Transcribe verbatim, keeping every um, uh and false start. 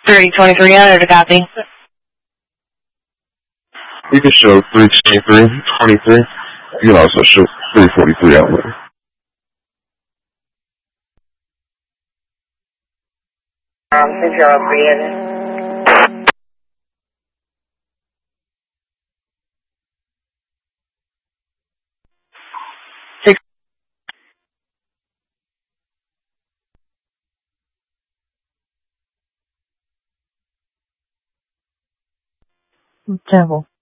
three twenty-three hundred to copy. You can show three twenty-three, twenty-three. You can also show three forty-three outlet. Um, six zero three. Six. Terrible.